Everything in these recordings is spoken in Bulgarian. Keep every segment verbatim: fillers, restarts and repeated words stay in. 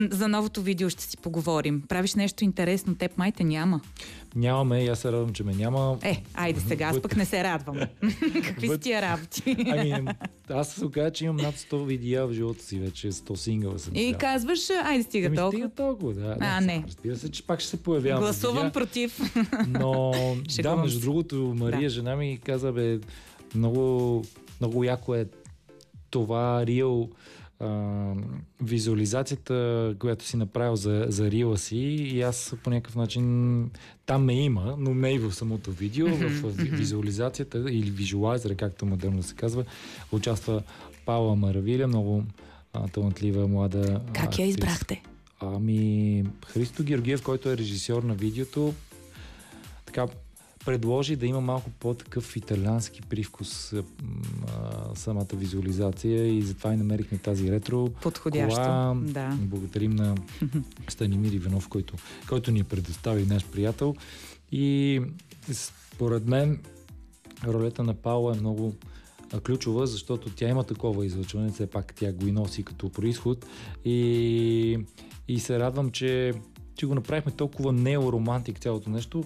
За новото видео ще си поговорим. Правиш нещо интересно, теб майте няма. Нямаме и аз се радвам, че ме няма. Е, айде сега, аз пък не се радвам. Какви са тия работи? Ами, аз се оказа, че имам над сто видеа в живота си вече, сто сингъла съм. И казваш, айде стига ами, толкова. Стига толкова, да. А, не. Разбира се, че пак ще се появявам. Гласувам против. Но, да, между другото, Мария, да. жена ми, каза, бе, много, много яко е това рил, Uh, визуализацията, която си направил за, за рила си, и аз по някакъв начин там ме има, но не и в самото видео, в визуализацията или визуалайзера, както модерно се казва, участва Паула Маравиля, много uh, талантлива млада. Как я избрахте? Ами, Христо Георгиев, който е режисьор на видеото, така предложи да има малко по-такъв италиански привкус а, самата визуализация, и затова и намерихме тази ретро подходящо. Кола. Да. Благодарим на Станимир Иванов, който, който ни е предостави, наш приятел. И според мен ролята на Паула е много ключова, защото тя има такова излъчване, все пак тя го и носи като происход, и, и се радвам, че, че го направихме толкова неоромантик цялото нещо.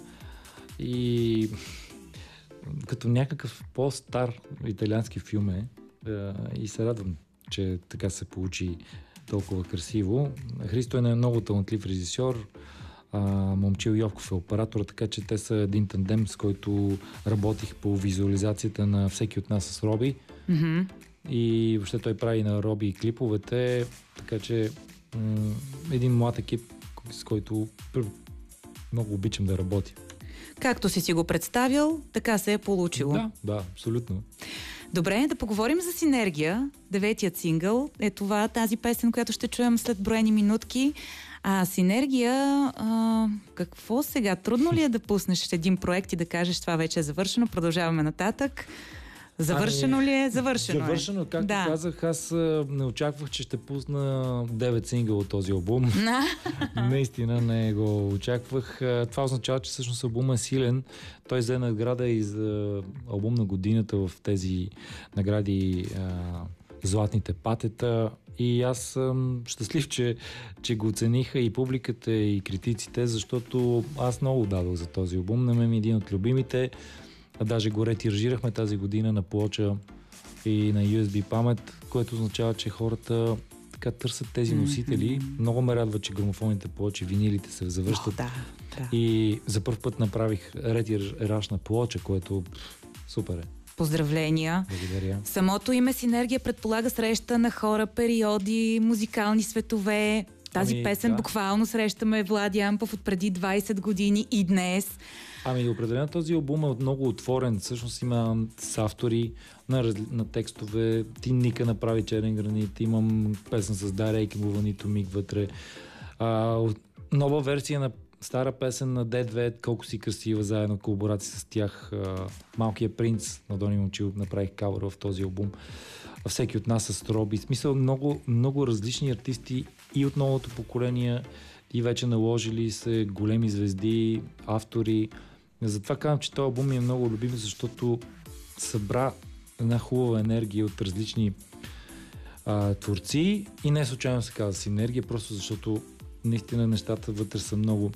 И като някакъв по-стар италиански филм е, и се радвам, че така се получи толкова красиво. Христо е много талантлив режисьор, а, Момчил Йовков е оператор, така че те са един тандем, с който работих по визуализацията на всеки от нас с Роби. Mm-hmm. И въобще той прави на Роби и клиповете, така че м- един млад екип, с който много обичам да работя. Както си си го представил, така се е получило. Да, да, абсолютно. Добре, да поговорим за Синергия. Деветият сингъл е това, тази песен, която ще чуем след броени минутки. А Синергия, а, какво сега? Трудно ли е да пуснеш един проект и да кажеш, това вече е завършено, продължаваме нататък? Завършено ли е? Завършено, Завършено е. Както да. казах, аз не очаквах, че ще пусна девет сингъла от този албум. Наистина не го очаквах. Това означава, че всъщност албумът е силен. Той взе награда и за албум на годината в тези награди а, Златните патета. И аз съм щастлив, че, че го оцениха и публиката, и критиците, защото аз много дадох за този албум. На мен е един от любимите. А даже го ретиражирахме тази година на плоча и на ю ес би памет, което означава, че хората така търсят тези носители. Mm-hmm. Много ме радва, че грамофонните плочи, винилите се завръщат. Oh, да, да. И за първ път направих ретираж на плоча, което супер е. Поздравления! Благодаря. Самото име Синергия предполага среща на хора, периоди, музикални светове. Тази ами, песен да. Буквално срещаме Влади Ампов от преди двайсет години и днес. Ами определено този албум е много отворен. Всъщност има с автори на, на текстове. Ти Ника направи Черен гранит. Имам песен с Дария Екимова, Нито миг вътре. А, нова версия на стара песен на Д две, Колко си красива, заедно колаборация с тях. А, Малкият принц на Дони Момчил направих кавър в този албум. А всеки от нас с Роби. Смисъл, много, много различни артисти и от новото поколение, и вече наложили се големи звезди, автори. Затова казвам, че този албум ми е много любим, защото събра една хубава енергия от различни а, творци, и не случайно се казва Синергия, просто защото наистина нещата вътре са много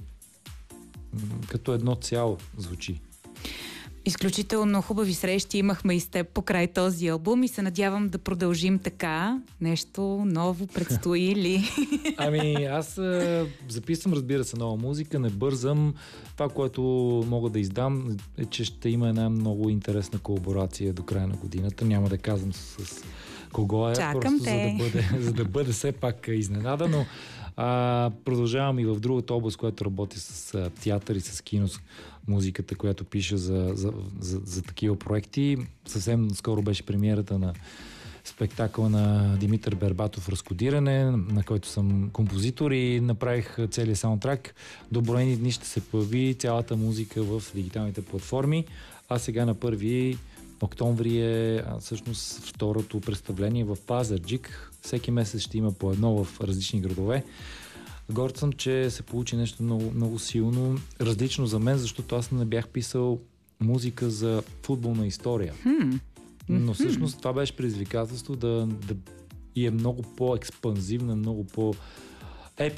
м- като едно цяло звучи. Изключително хубави срещи имахме и с теб покрай този албум и се надявам да продължим така. Нещо ново предстои ли? Ами аз а, записвам, разбира се, нова музика, не бързам. Това, което мога да издам, е, че ще има една много интересна колаборация до края на годината. Няма да казвам с, с кого е, Чакам просто те. за да бъде, за да бъде все пак изненада, но а, продължавам и в другата област, която работи с а, театър и с кино, с музиката, която пише за, за, за, за такива проекти. Съвсем скоро беше премиерата на спектакъл на Димитър Бербатов "Разкодиране", на който съм композитор и направих целия саундтрак. До броени дни ще се появи цялата музика в дигиталните платформи, а сега на първи октомври е всъщност второто представление в Пазарджик. Всеки месец ще има по едно в различни градове. Горд съм, че се получи нещо много, много силно, различно за мен, защото аз не бях писал музика за футболна история. Hmm. Но всъщност това беше предизвикателство да, да и е много по-експанзивна, много по-